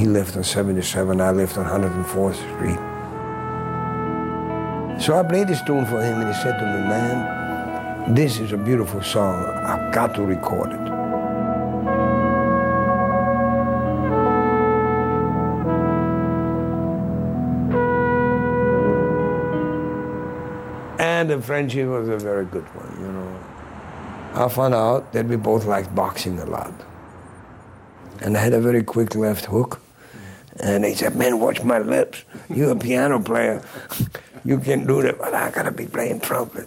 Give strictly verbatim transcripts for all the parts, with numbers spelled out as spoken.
he lived on seventy-seven, I lived on one hundred fourth Street. So I played this tune for him and he said to me, man, this is a beautiful song, I've got to record it. And the friendship was a very good one, you know. I found out that we both liked boxing a lot. And I had a very quick left hook. And he said, man, watch my lips. You're a piano player. You can do that, but I gotta be playing trumpet.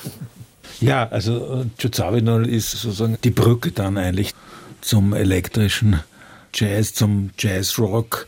Ja, also Joe Zawinul ist sozusagen die Brücke dann eigentlich zum elektrischen Jazz, zum Jazzrock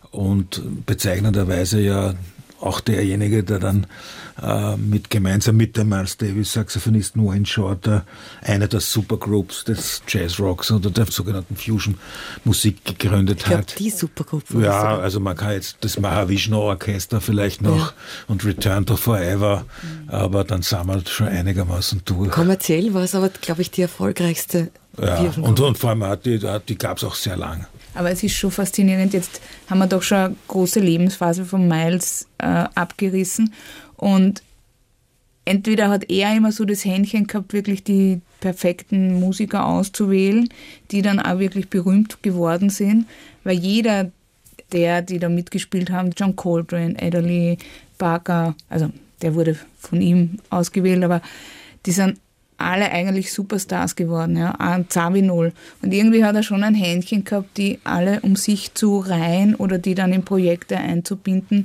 und bezeichnenderweise ja auch derjenige, der dann äh, mit gemeinsam mit dem Miles Davis Saxophonisten Wayne Shorter eine der Supergroups des Jazzrocks oder der sogenannten Fusion-Musik gegründet ich glaub, hat. Die Supergroup. Ja, also man kann jetzt das Mahavishnu-Orchester vielleicht noch ja. und Return to Forever, mhm. aber dann sind wir schon einigermaßen durch. Kommerziell war es aber, glaube ich, die erfolgreichste. Ja, und, und vor allem die, die gab es auch sehr lang. Aber es ist schon faszinierend, jetzt haben wir doch schon eine große Lebensphase von Miles äh, abgerissen und entweder hat er immer so das Händchen gehabt, wirklich die perfekten Musiker auszuwählen, die dann auch wirklich berühmt geworden sind, weil jeder der, die da mitgespielt haben, John Coltrane, Adderley, Parker, also der wurde von ihm ausgewählt, aber die sind alle eigentlich Superstars geworden, ja, auch Zawinul. Und irgendwie hat er schon ein Händchen gehabt, die alle um sich zu reihen oder die dann in Projekte einzubinden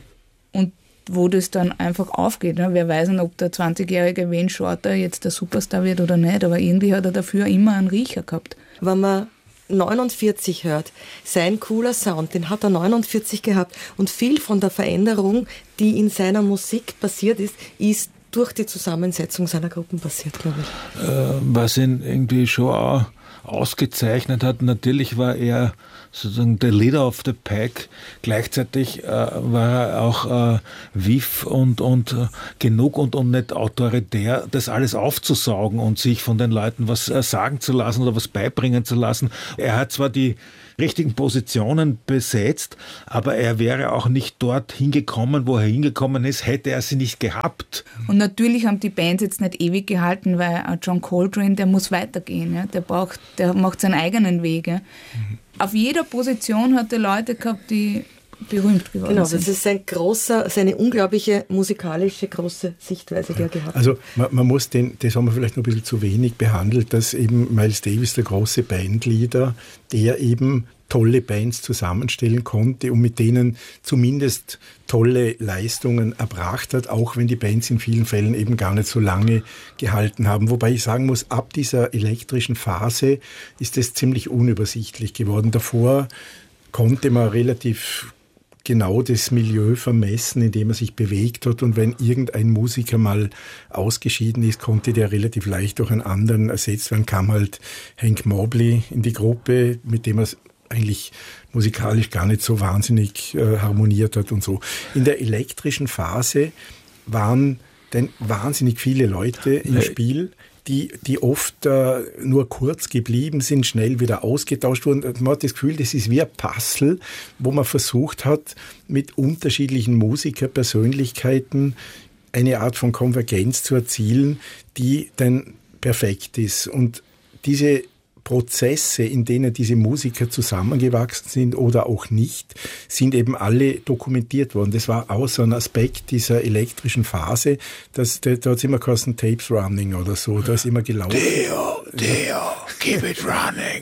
und wo das dann einfach aufgeht. Ne? Wer weiß nicht, ob der zwanzigjährige Wayne Shorter jetzt der Superstar wird oder nicht, aber irgendwie hat er dafür immer einen Riecher gehabt. Wenn man neunundvierzig hört, sein cooler Sound, den hat er neunundvierzig gehabt und viel von der Veränderung, die in seiner Musik passiert ist, ist durch die Zusammensetzung seiner Gruppen passiert, glaube ich. Äh, was ihn irgendwie schon auch ausgezeichnet hat, natürlich war er sozusagen der Leader of the Pack. Gleichzeitig äh, war er auch äh, vif und, und äh, genug und, und nicht autoritär, das alles aufzusaugen und sich von den Leuten was äh, sagen zu lassen oder was beibringen zu lassen. Er hat zwar die richtigen Positionen besetzt, aber er wäre auch nicht dort hingekommen, wo er hingekommen ist, hätte er sie nicht gehabt. Und natürlich haben die Bands jetzt nicht ewig gehalten, weil John Coltrane, der muss weitergehen, ja? der braucht, der macht seinen eigenen Weg. Ja? Mhm. Auf jeder Position hat er Leute gehabt, die berühmt geworden genau, sind. Genau, das ist ein großer, seine unglaubliche musikalische große Sichtweise, die er gehabt hat. Also man, man muss den, das haben wir vielleicht noch ein bisschen zu wenig behandelt, dass eben Miles Davis, der große Bandleader, der eben tolle Bands zusammenstellen konnte und mit denen zumindest tolle Leistungen erbracht hat, auch wenn die Bands in vielen Fällen eben gar nicht so lange gehalten haben. Wobei ich sagen muss, ab dieser elektrischen Phase ist es ziemlich unübersichtlich geworden. Davor konnte man relativ genau das Milieu vermessen, in dem er sich bewegt hat. Und wenn irgendein Musiker mal ausgeschieden ist, konnte der relativ leicht durch einen anderen ersetzt werden. Kam halt Hank Mobley in die Gruppe, mit dem er eigentlich musikalisch gar nicht so wahnsinnig äh, harmoniert hat und so. In der elektrischen Phase waren dann wahnsinnig viele Leute im Spiel, die, die oft äh, nur kurz geblieben sind, schnell wieder ausgetauscht wurden. Man hat das Gefühl, das ist wie ein Puzzle, wo man versucht hat, mit unterschiedlichen Musikerpersönlichkeiten eine Art von Konvergenz zu erzielen, die dann perfekt ist. Und diese Prozesse, in denen diese Musiker zusammengewachsen sind oder auch nicht, sind eben alle dokumentiert worden. Das war auch so ein Aspekt dieser elektrischen Phase, dass, da, da hat es immer geheißen, Tapes running oder so, da ist immer gelaufen. Dio, Dio, keep it running.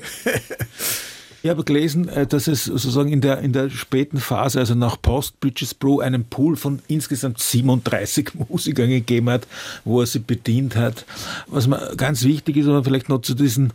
Ich habe gelesen, dass es sozusagen in der, in der späten Phase, also nach Post Bridges Brew, einen Pool von insgesamt siebenunddreißig Musikern gegeben hat, wo er sie bedient hat. Was mir ganz wichtig ist, aber vielleicht noch zu diesen,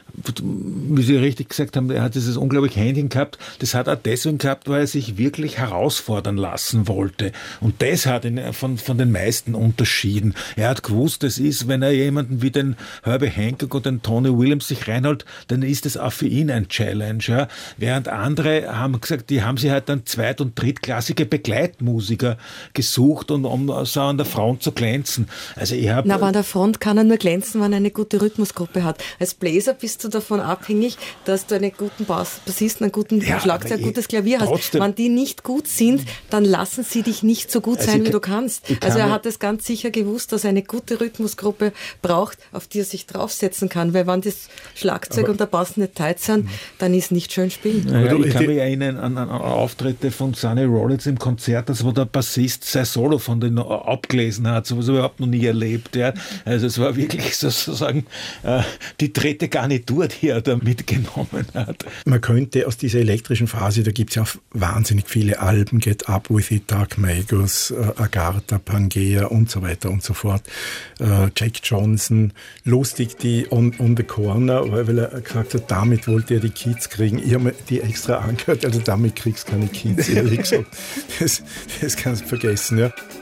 wie Sie richtig gesagt haben, er hat dieses unglaubliche Händchen gehabt. Das hat er deswegen gehabt, weil er sich wirklich herausfordern lassen wollte. Und das hat ihn von, von den meisten unterschieden. Er hat gewusst, das ist, wenn er jemanden wie den Herbie Hancock oder den Tony Williams sich reinholt, dann ist das auch für ihn ein Challenge. Challenge. Ja. Während andere haben gesagt, die haben sich halt dann zweit- und drittklassige Begleitmusiker gesucht, und um so an der Front zu glänzen. Also ich hab, Na, aber an der Front kann er nur glänzen, wenn er eine gute Rhythmusgruppe hat. Als Bläser bist du davon abhängig, dass du einen guten Bass, Bassisten, einen guten Ja, Schlagzeug, ein aber gutes Klavier hast. trotzdem- Wenn die nicht gut sind, dann lassen sie dich nicht so gut Also sein, ich wie kann- du kannst. ich kann Also er mir- hat es ganz sicher gewusst, dass er eine gute Rhythmusgruppe braucht, auf die er sich draufsetzen kann. Weil wenn das Schlagzeug Aber- und der Bass nicht tight sind, dann ist nicht schön spielen. Naja, Aber du- ich kann die- mich erinnern an, an, an Auftritte von Sonny Rollins im Konzert, das wo der Bassist sein Solo von den abgelesen hat, sowas habe ich überhaupt noch nie erlebt. Ja. Also es war wirklich sozusagen äh, die dritte Garnitur, die er da mitgenommen hat. Man könnte aus dieser elektrischen Phase, da gibt es ja auch wahnsinnig viele Alben, Get Up With It, Dark Magus, äh, Agartha, Pangea und so weiter und so fort. Äh, Jack Johnson, lustig die on, on the Corner, weil, weil er gesagt hat, damit wollte er die Kids kriegen. Ich habe mir die extra angehört, also damit kriegst du keine Kids, ehrlich gesagt. Das, das kannst du vergessen, ja.